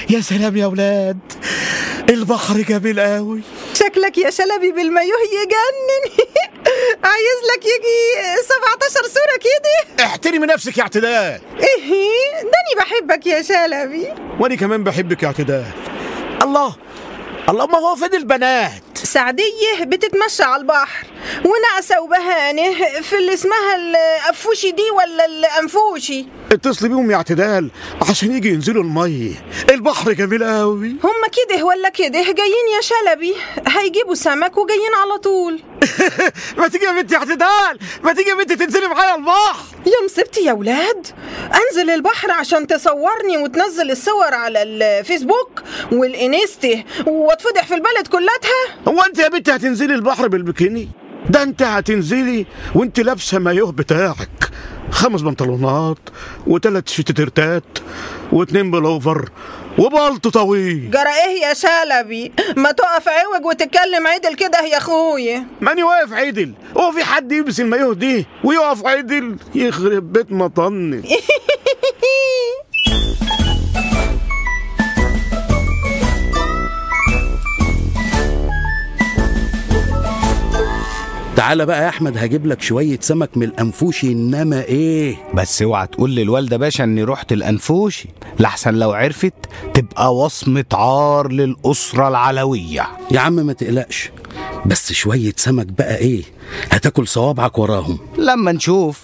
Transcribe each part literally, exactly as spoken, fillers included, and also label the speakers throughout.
Speaker 1: يا سلام يا ولاد، البحر جميل قوي.
Speaker 2: شكلك يا شلبي بالمايوه يجنن. عايز لك يجي سبعتاشر صورة كده.
Speaker 1: احترمي نفسك يا اعتدال.
Speaker 2: ايه داني بحبك يا شلبي.
Speaker 1: وانا كمان بحبك يا اعتدال. الله الله، ما هو فين البنات؟
Speaker 2: سعدية بتتمشى على البحر، ونعسة وبهانة في اللي اسمها الأفوشي دي ولا الأنفوشي.
Speaker 1: اتصلي بيهم يا اعتدال عشان يجي ينزلوا المية، البحر جميل قوي.
Speaker 2: هم كده ولا كده جايين يا شلبي، هيجيبوا سمك وجايين على طول.
Speaker 1: ما تيجي يا بنتي يا اعتدال، ما تيجي يا بنتي تنزلي معايا البحر.
Speaker 2: يا مصيبتي يا ولاد، انزل البحر عشان تصورني وتنزل الصور على الفيسبوك والانستا واتفضح في البلد كلتها؟
Speaker 1: هو انت يا بنتي هتنزلي البحر بالبكيني؟ ده انت هتنزلي وانت لابسه مايوه بتاعك، خمس بنطلونات وثلاث شتيرتات واتنين بلوفر وبلطو طويل.
Speaker 2: جرى ايه يا شلبي؟ ما تقف عوج وتتكلم عدل كده يا اخويا.
Speaker 1: ماني واقف عدل، هو في حد يلبس المايوه دي ويقف عدل؟ يخرب بيت مطني.
Speaker 3: تعالى بقى يا احمد، هجيب لك شويه سمك من الانفوشي. انما ايه،
Speaker 4: بس اوعى تقول للوالده باشا اني رحت الانفوشي، لحسن لو عرفت تبقى وصمه عار للاسره العلويه.
Speaker 3: يا عم ما تقلقش، بس شويه سمك بقى ايه، هتاكل صوابعك وراهم
Speaker 4: لما نشوف.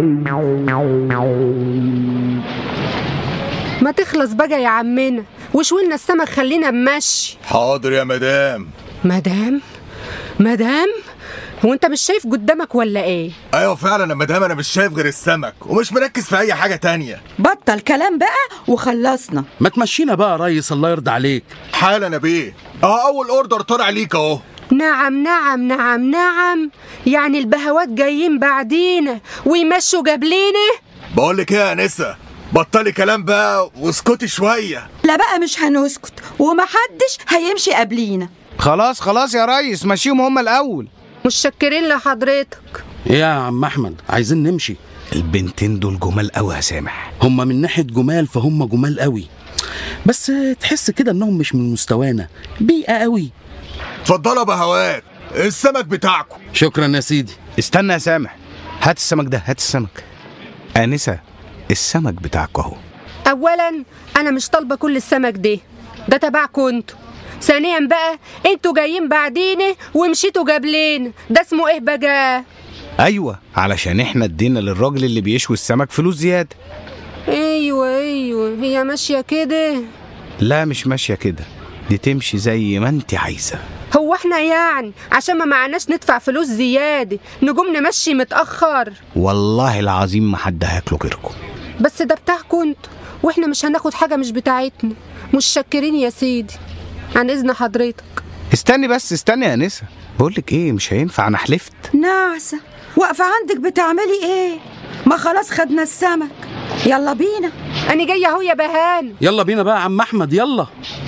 Speaker 5: ما تخلص بقى يا عمنا وشوينا السمك، خلينا بمشي.
Speaker 6: حاضر يا مدام.
Speaker 5: مدام مدام هو انت مش شايف قدامك ولا ايه؟
Speaker 6: ايوه فعلا يا مدام، انا مش شايف غير السمك ومش مركز في اي حاجه تانية.
Speaker 2: بطل كلام بقى وخلصنا.
Speaker 3: ما تمشينا بقى يا ريس، الله يرضى عليك.
Speaker 6: حالا يا بيه، اه اول اوردر طالع ليك اهو.
Speaker 5: نعم نعم نعم نعم، يعني البهوات جايين بعدينا ويمشوا جبلينا؟
Speaker 6: بقول لك ايه يا انسه، بطلي كلام بقى واسكتي شويه.
Speaker 2: لا بقى مش هنسكت، ومحدش هيمشي قبلينا.
Speaker 4: خلاص خلاص يا ريس، مشيهم هما الاول.
Speaker 5: متشكرين لحضرتك.
Speaker 3: ايه يا عم احمد، عايزين نمشي.
Speaker 4: البنتين دول جمال قوي يا سامح.
Speaker 3: هما من ناحيه جمال فهم جمال قوي، بس تحس كده انهم مش من مستوانا، بيئه قوي.
Speaker 6: اتفضلوا يا بهوات، السمك بتاعكم.
Speaker 3: شكرا يا سيدي.
Speaker 4: استنى يا سامح، هات السمك ده، هات السمك. آنسة، السمك بتاعك اهو.
Speaker 5: اولا انا مش طالبه كل السمك ده، ده تبعكم انتوا. ثانيا بقى انتوا جايين بعدين ومشيتوا جابلين، ده اسمه ايه بقى؟
Speaker 4: ايوه علشان احنا ادينا للراجل اللي بيشوي السمك فلوس زياده.
Speaker 5: ايوه ايوه، هي ماشيه كده؟
Speaker 4: لا مش ماشيه كده، دي تمشي زي ما انت عايزه.
Speaker 5: هو احنا يعني عشان ما معناش ندفع فلوس زياده نقوم نمشي متاخر؟
Speaker 4: والله العظيم ما حد هياكله غيركم.
Speaker 5: بس ده بتاعكم انتوا، واحنا مش هناخد حاجه مش بتاعتنا. متشكرين يا سيدي، عن اذن حضرتك.
Speaker 4: استني بس استني يا انسه، بقولك ايه، مش هينفع، انا حلفت.
Speaker 2: نعسة واقفة عندك بتعملي ايه؟ ما خلاص خدنا السمك، يلا بينا.
Speaker 5: انا جايه اهو يا بهان.
Speaker 3: يلا بينا بقى يا عم احمد، يلا.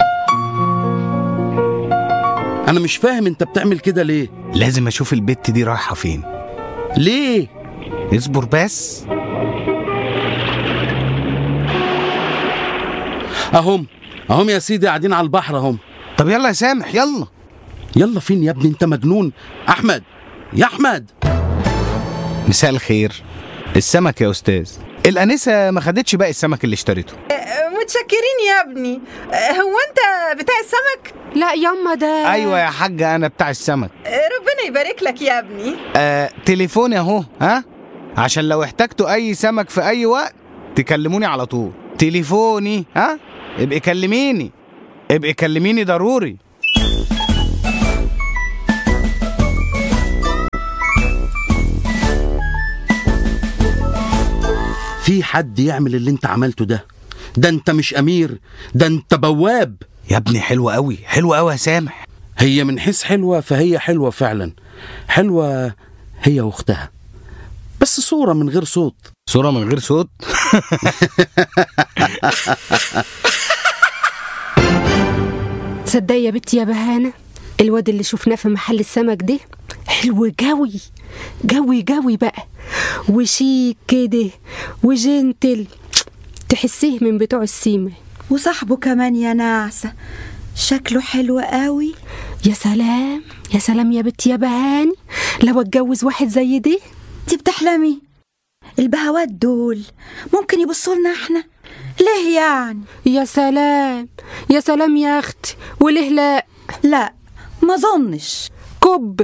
Speaker 3: انا مش فاهم انت بتعمل كده ليه؟
Speaker 4: لازم اشوف البت دي رايحه فين.
Speaker 3: ليه؟
Speaker 4: اصبر بس.
Speaker 3: اهم اهم يا سيدي، قاعدين على البحر اهم.
Speaker 4: طب يلا يا سامح، يلا.
Speaker 3: يلا فين يا ابني، انت مجنون؟ احمد يا احمد.
Speaker 4: مساء الخير. السمك يا استاذ. الانسه ما خدتش باقي السمك اللي اشتريته.
Speaker 2: متشكرين يا ابني. هو انت بتاع السمك؟
Speaker 5: لا ياما ده.
Speaker 4: ايوه يا حاجه انا بتاع السمك.
Speaker 2: ربنا يبارك لك يا ابني.
Speaker 4: آه تليفوني اهو، ها، عشان لو احتجتوا اي سمك في اي وقت تكلموني على طول. تليفوني، ها، ابقي كلميني، ابقي كلميني ضروري.
Speaker 3: في حد يعمل اللي انت عملته ده؟ ده انت مش امير، ده انت بواب
Speaker 4: يا ابني. حلوة قوي، حلوة قوي يا سامح.
Speaker 3: هي من حيث حلوة فهي حلوة فعلا، حلوة هي واختها، بس صورة من غير صوت.
Speaker 4: صورة من غير صوت؟
Speaker 5: تصدق يا بنتي يا بهانة، الواد اللي شفناه في محل السمك ده حلو جوي جوي جوي بقى، وشيك كده وجنتل، تحسيه من بتوع السيمة.
Speaker 7: وصاحبه كمان يا نعسة، شكله حلو قوي.
Speaker 5: يا سلام يا سلام يا بنت يا بهاني، لو اتجوز واحد زي دي.
Speaker 7: انت بتحلمي؟ البهوات دول ممكن يبصوا لنا احنا؟ ليه يعني؟
Speaker 5: يا سلام يا سلام يا اختي، وليه لا؟
Speaker 7: لا ما ظنش.
Speaker 5: كب.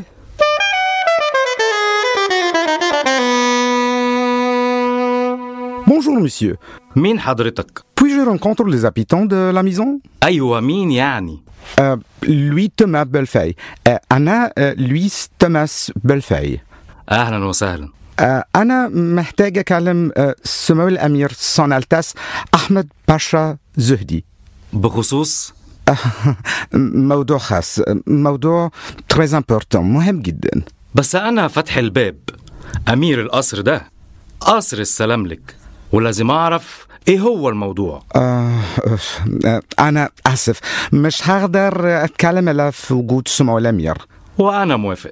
Speaker 8: Bonjour monsieur.
Speaker 3: مين حضرتك؟
Speaker 8: Puis-je rencontrer les habitants de la maison?
Speaker 3: أيوة مين يعني؟
Speaker 8: Euh, lui Thomas Bellefeuille. Euh, أنا euh, Luis Thomas Bellefeuille.
Speaker 3: أهلا وسهلا.
Speaker 8: euh, أنا محتاج أكلم euh, سمو الأمير سون ألتاس أحمد باشا زهدي.
Speaker 3: بخصوص؟
Speaker 8: موضوع خاص، موضوع très important، مهم جدا.
Speaker 3: بس أنا فتح الباب، أمير القصر ده قصر السلام لك، ولازم أعرف إيه هو الموضوع.
Speaker 8: آه آه أنا آسف، مش هقدر أتكلم إلا في وجود سمو الأمير.
Speaker 3: وأنا موافق.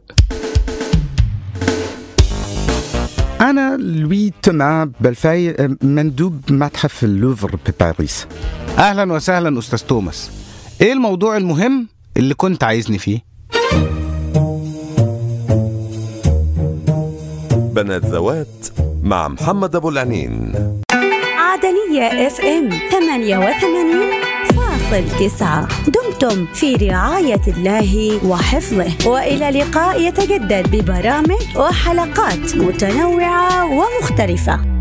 Speaker 8: أنا لوي توما بلفاي، مندوب متحف اللوفر بباريس.
Speaker 4: أهلا وسهلا أستاذ توماس، إيه الموضوع المهم اللي كنت عايزني فيه؟
Speaker 9: بنات ذوات مع محمد أبو العنين.
Speaker 10: عدنية اف ام ثمانية وثمانين فاصل تسعة. دمتم في رعاية الله وحفظه، وإلى لقاء يتجدد ببرامج وحلقات متنوعة ومختلفة.